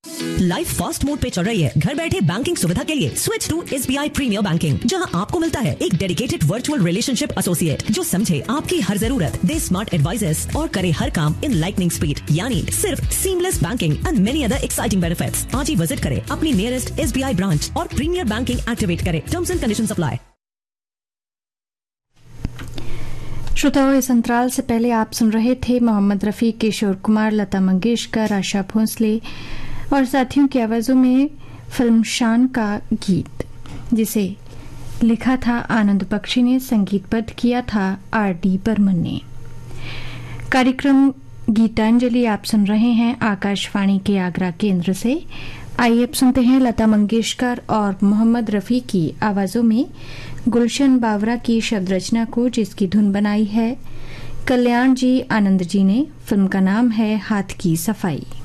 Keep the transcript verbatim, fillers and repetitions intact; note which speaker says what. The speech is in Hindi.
Speaker 1: लाइफ फास्ट मोड पे चल रही है। घर बैठे बैंकिंग सुविधा के लिए switch to SBI premiere banking, जहां आपको मिलता है एक डेडिकेटेड वर्चुअल रिलेशनशिप एसोसिएट जो समझे आपकी हर जरूरत, दे स्मार्ट एडवाइजर्स और करे हर काम इन लाइटनिंग स्पीड, यानी सिर्फ seamless banking and many other exciting benefits. आज ही विजिट करें अपनी नियरेस्ट एसबीआई ब्रांच और प्रीमियर बैंकिंग एक्टिवेट करें। Terms and conditions apply.
Speaker 2: श्रोताओं, इस अंतराल से पहले आप सुन रहे थे मोहम्मद रफ़ी, किशोर कुमार, लता मंगेशकर, आशा भोंसले और साथियों की आवाज़ों में फिल्म शान का गीत, जिसे लिखा था आनंद बख्शी ने, संगीतबद्ध किया था आर डी बर्मन ने। कार्यक्रम गीतांजलि आप सुन रहे हैं आकाशवाणी के आगरा केंद्र से। आइए अब सुनते हैं लता मंगेशकर और मोहम्मद रफ़ी की आवाज़ों में गुलशन बावरा की शब्द रचना को, जिसकी धुन बनाई है कल्याण जी आनंद जी ने। फिल्म का नाम है हाथ की सफाई।